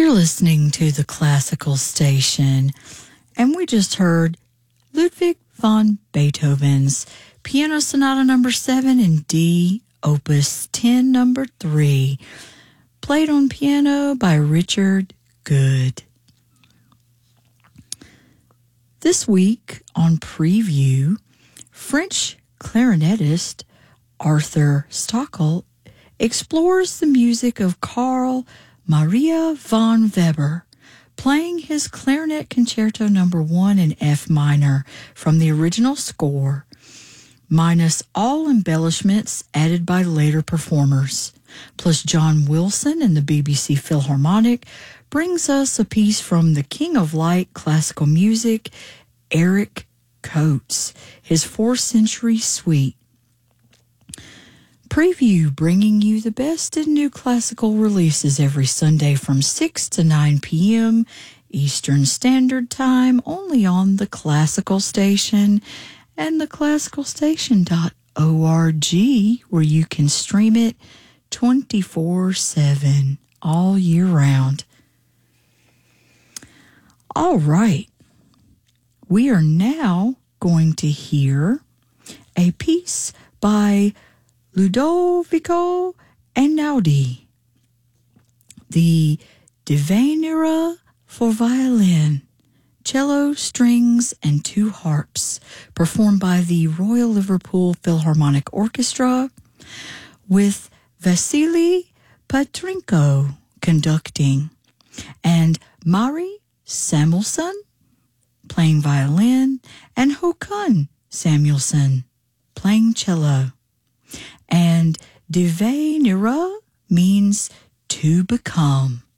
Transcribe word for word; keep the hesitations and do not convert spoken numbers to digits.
You're listening to the Classical Station, and we just heard Ludwig van Beethoven's Piano Sonata number seven in D, Opus ten, number three, played on piano by Richard Good. This week on Preview, French clarinetist Arthur Stockel explores the music of Carl Maria von Weber, playing his Clarinet Concerto number one in F minor from the original score, minus all embellishments added by later performers. Plus John Wilson and the B B C Philharmonic brings us a piece from the King of Light classical music, Eric Coates, his fourth century suite. Preview, bringing you the best in new classical releases every Sunday from six to nine p.m. Eastern Standard Time, only on the Classical Station and the classical station dot org, where you can stream it twenty-four seven all year round. All right. We are now going to hear a piece by Ludovico Einaudi, the Divanera for violin, cello, strings, and two harps, performed by the Royal Liverpool Philharmonic Orchestra, with Vasily Petrenko conducting, and Mari Samuelson playing violin, and Håkon Samuelson playing cello. And Divanera means to become.